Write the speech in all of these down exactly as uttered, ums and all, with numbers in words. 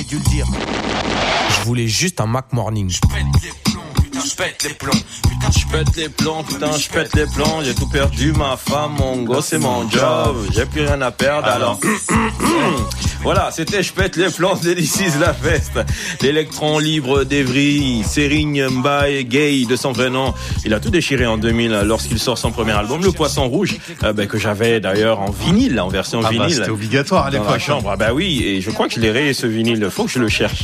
dû le dire. Je voulais juste un Mac Morning. Je pète les plombs, putain, je pète les plombs. Putain, je pète les plombs, putain, je pète les plombs. J'ai tout perdu, ma femme, mon gosse et mon job. J'ai plus rien à perdre, alors... Voilà, c'était Je pète les plombs de This is la Fest. L'électron libre d'Evry, Serigne Mbaye, Gay de son vrai nom. Il a tout déchiré en deux mille lorsqu'il sort son premier album, Le Poisson Rouge, euh, ben, que j'avais d'ailleurs en vinyle, en version ah vinyle. Bah, c'était obligatoire à l'époque. Dans la chambre. Ah bah oui, et je crois que je l'ai rayé ce vinyle. Faut que je le cherche.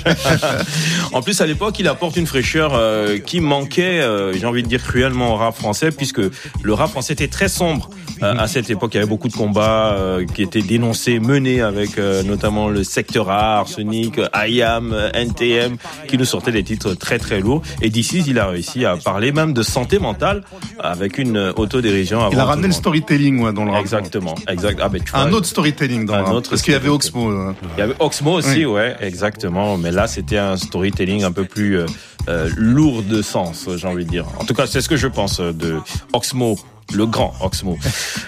En plus, à l'époque, il apporte une fraîcheur euh, qui manquait, euh, j'ai envie de dire cruellement au rap français, puisque le rap français était très sombre. Euh, à cette époque, il y avait beaucoup de combats euh, qui étaient dénoncés, menés avec euh, notamment le Secteur A, Arsenic, I A M, N T M, qui nous sortaient des titres très très lourds. Et d'ici, il a réussi à parler même de santé mentale avec une autodérision. Avant il a ramené le storytelling ouais, dans le rap. Exactement, exact. Ah, ben, tu vois, un autre storytelling dans un le rap. Autre parce qu'il y avait Oxmo. Euh. Il y avait Oxmo aussi, oui. Ouais, exactement. Mais là, c'était un storytelling un peu plus euh, euh, lourd de sens, j'ai envie de dire. En tout cas, c'est ce que je pense de Oxmo. Le grand Oxmo.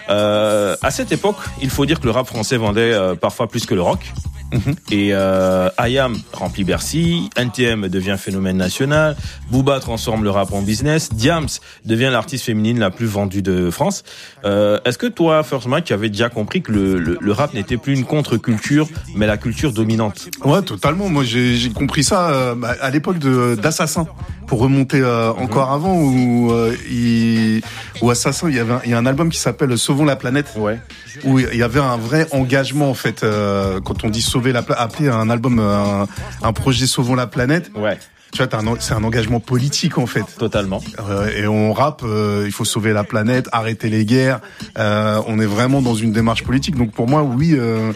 Euh, à cette époque, il faut dire que le rap français vendait euh, parfois plus que le rock. Mm-hmm. Et euh, I A M remplit Bercy, N T M devient phénomène national, Booba transforme le rap en business, Diams devient l'artiste féminine la plus vendue de France. Euh, est-ce que toi, First Mike, tu avais déjà compris que le, le, le rap n'était plus une contre-culture, mais la culture dominante? Ouais, totalement. Moi, j'ai, j'ai compris ça euh, à l'époque de d'Assassin. Pour remonter euh, mm-hmm. encore avant, où euh, il, où Assassin, il y avait, un, il y a un album qui s'appelle Sauvons la planète, ouais. où il y avait un vrai engagement en fait. Euh, quand on dit sauver la planète, appeler un album un, un projet Sauvons la planète. Ouais. Tu vois, t'as un, c'est un engagement politique en fait. Totalement. Euh, et on rappe, euh, il faut sauver la planète, arrêter les guerres. Euh, on est vraiment dans une démarche politique. Donc pour moi, oui, euh,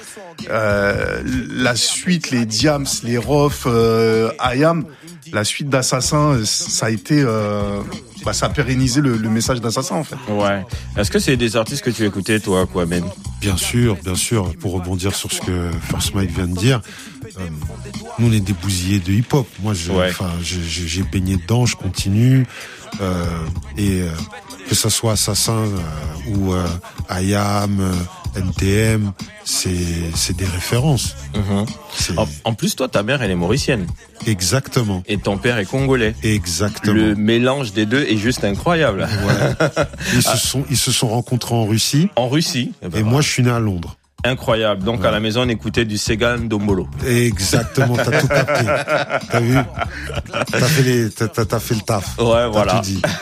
euh, la suite, les Diams, les Rof, euh, I A M, la suite d'Assassin, ça a été, euh, bah, ça a pérennisé le, le message d'Assassin en fait. Ouais. Est-ce que c'est des artistes que tu écoutais toi, Kwame? Bien sûr, bien sûr. Pour rebondir sur ce que First Mike vient de dire. Euh, nous on est des bousillés de hip-hop. Moi, je, ouais. enfin, je, je, j'ai baigné dedans, je continue. Euh, et euh, que ça soit Assassin euh, ou euh, I A M, euh, N T M, c'est c'est des références. Mm-hmm. C'est... En, en plus, toi, ta mère, elle est mauricienne. Exactement. Et ton père est congolais. Exactement. Le mélange des deux est juste incroyable. Ouais. Ils se sont ils se sont rencontrés en Russie. En Russie. Et, ben et moi, je suis né à Londres. Incroyable. Donc, ouais. À la maison, on écoutait du Segan Dombolo. Exactement. T'as tout capté. T'as vu? T'as fait les, t'as, t'as fait le taf. Ouais, t'as voilà. Tout dit.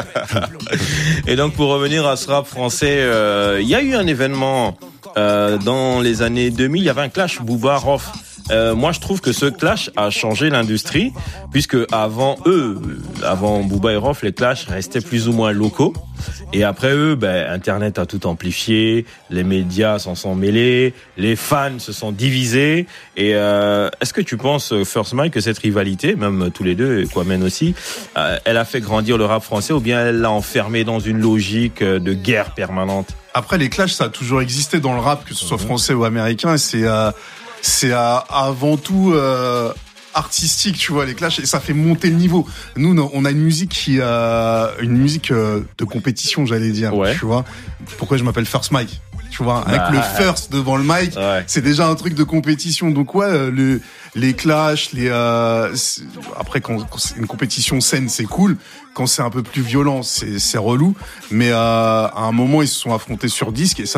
Et donc, pour revenir à ce rap français, il euh, y a eu un événement, euh, dans les années deux mille, il y avait un clash Booba-Rof. Euh, moi, je trouve que ce clash a changé l'industrie, puisque avant eux, avant Booba et Rof, les clashs restaient plus ou moins locaux. Et après eux, ben, Internet a tout amplifié, les médias s'en sont mêlés, les fans se sont divisés. Et euh, est-ce que tu penses, First Mike, que cette rivalité, même tous les deux, et Kwame aussi, euh, elle a fait grandir le rap français, ou bien elle l'a enfermé dans une logique de guerre permanente? Après, les clashs, ça a toujours existé dans le rap, que ce soit français ou américain. Et c'est euh, c'est euh, avant tout euh, artistique, tu vois, les clashs, et ça fait monter le niveau. Nous, on a une musique qui a une musique de compétition, j'allais dire. Ouais. Tu vois, pourquoi je m'appelle First Mike? Tu vois, avec bah, le first devant le mic, ouais. C'est déjà un truc de compétition. Donc ouais, le, les clashs, les euh, après quand, quand c'est une compétition saine, c'est cool. Quand c'est un peu plus violent, c'est, c'est relou. Mais euh, à un moment, ils se sont affrontés sur disque et ça,